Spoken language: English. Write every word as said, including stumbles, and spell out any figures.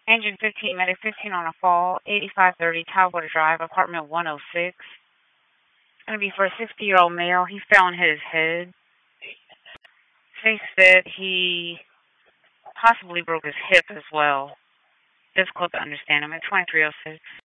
Engine fifteen, Medic fifteen on a fall, eighty-five thirty Tidewater Drive, apartment one oh six. It's going to be for a sixty-year-old male. He fell and hit his head. They said he possibly broke his hip as well. Difficult to understand him at twenty-three oh six.